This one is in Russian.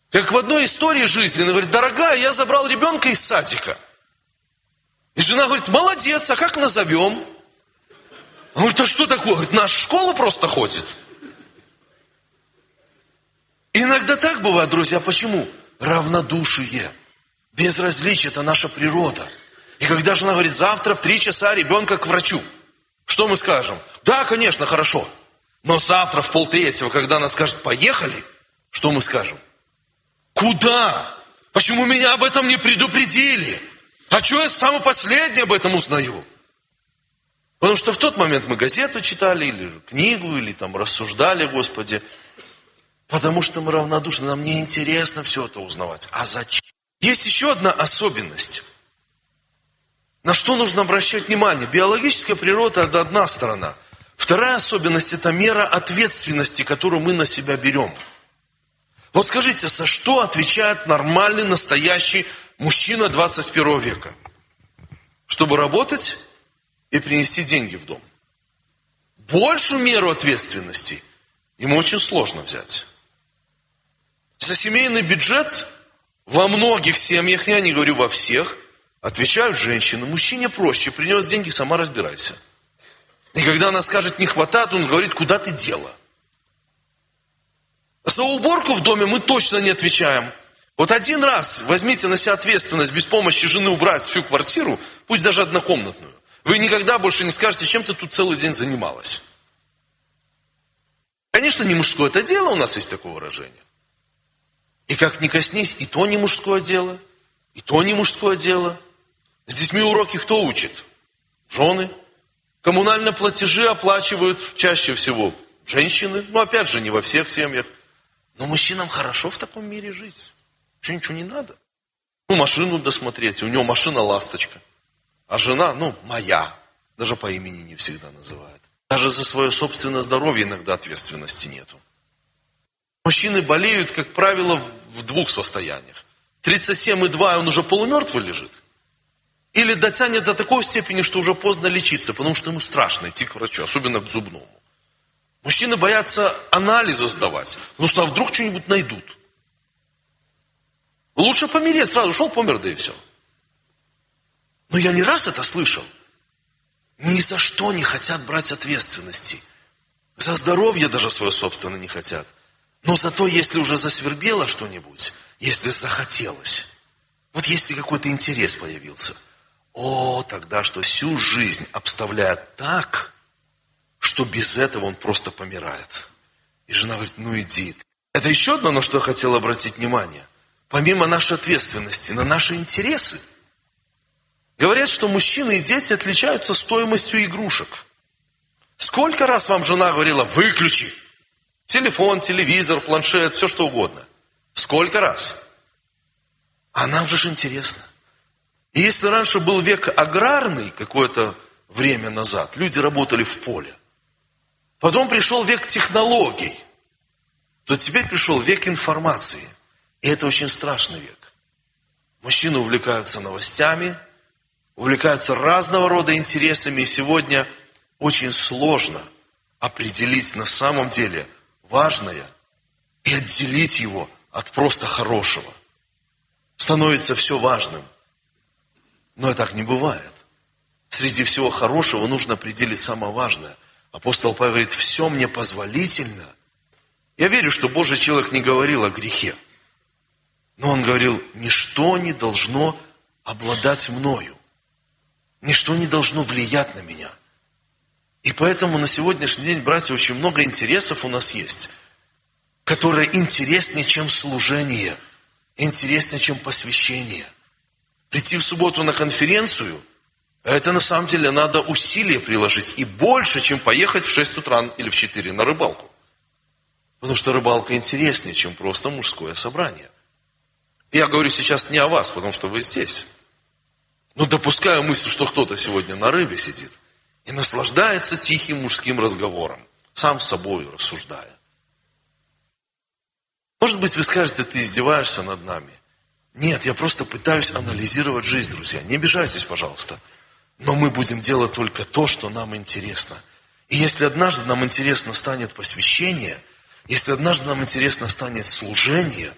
Как в одной истории жизни, она говорит: дорогая, я забрал ребенка из садика. И жена говорит: молодец, а как назовем? Он говорит: а что такое? Говорит: наш в школу просто ходит. И иногда так бывает, друзья. Почему? Равнодушие, безразличие – это наша природа. И когда жена говорит: завтра в 3 часа ребенка к врачу, что мы скажем? Да, конечно, хорошо. Но завтра в 2:30, когда она скажет: поехали, что мы скажем? Куда? Почему меня об этом не предупредили? А что я самый последний об этом узнаю? Потому что в тот момент мы газету читали, или книгу, или там рассуждали о Господе. Потому что мы равнодушны, нам не интересно все это узнавать. А зачем? Есть еще одна особенность. На что нужно обращать внимание? Биологическая природа – это одна сторона. Вторая особенность – это мера ответственности, которую мы на себя берем. Вот скажите, за что отвечает нормальный, настоящий мужчина 21 века? Чтобы работать и принести деньги в дом. Большую меру ответственности ему очень сложно взять. За семейный бюджет во многих семьях, я не говорю во всех, отвечают женщины. Мужчине проще: принес деньги, сама разбирайся. И когда она скажет: не хватает, он говорит: куда ты дела? За уборку в доме мы точно не отвечаем. Вот один раз возьмите на себя ответственность без помощи жены убрать всю квартиру, пусть даже однокомнатную. Вы никогда больше не скажете: чем ты тут целый день занималась. Конечно, не мужское это дело, у нас есть такое выражение. И как ни коснись, и то не мужское дело, и то не мужское дело. С детьми уроки кто учит? Жены. Коммунальные платежи оплачивают чаще всего женщины. Но опять же, не во всех семьях. Но мужчинам хорошо в таком мире жить. Ничего не надо. Машину досмотреть. У него машина ласточка. А жена, моя. Даже по имени не всегда называет. Даже за свое собственное здоровье иногда ответственности нету. Мужчины болеют, как правило, в 2 состояниях. 37,2, он уже полумертвый лежит. Или дотянет до такой степени, что уже поздно лечиться, потому что ему страшно идти к врачу, особенно к зубному. Мужчины боятся анализы сдавать, потому что вдруг что-нибудь найдут. Лучше помереть, сразу шел, помер, да и все. Но я не раз это слышал. Ни за что не хотят брать ответственности. За здоровье даже свое собственное не хотят. Но зато, если уже засвербело что-нибудь, если захотелось, вот если какой-то интерес появился, тогда что всю жизнь обставляет так, что без этого он просто помирает. И жена говорит: иди. Это еще одно, на что я хотел обратить внимание. Помимо нашей ответственности, на наши интересы. Говорят, что мужчины и дети отличаются стоимостью игрушек. Сколько раз вам жена говорила: выключи телефон, телевизор, планшет, все что угодно. Сколько раз? А нам же интересно. И если раньше был век аграрный, какое-то время назад, люди работали в поле. Потом пришел век технологий. То теперь пришел век информации. И это очень страшный век. Мужчины увлекаются новостями, увлекаются разного рода интересами. И сегодня очень сложно определить на самом деле важное и отделить его от просто хорошего. Становится все важным. Но так не бывает. Среди всего хорошего нужно определить самое важное. Апостол Павел говорит: все мне позволительно. Я верю, что Божий человек не говорил о грехе. Но он говорил: ничто не должно обладать мною. Ничто не должно влиять на меня. И поэтому на сегодняшний день, братья, очень много интересов у нас есть, которые интереснее, чем служение, интереснее, чем посвящение. Прийти в субботу на конференцию, это на самом деле надо усилия приложить. И больше, чем поехать в 6 утра или в 4 на рыбалку. Потому что рыбалка интереснее, чем просто мужское собрание. Я говорю сейчас не о вас, потому что вы здесь. Но допускаю мысль, что кто-то сегодня на рыбе сидит и наслаждается тихим мужским разговором, сам с собой рассуждая. Может быть, вы скажете: ты издеваешься над нами. Нет, я просто пытаюсь анализировать жизнь, друзья. Не обижайтесь, пожалуйста. Но мы будем делать только то, что нам интересно. И если однажды нам интересно станет посвящение, если однажды нам интересно станет служение,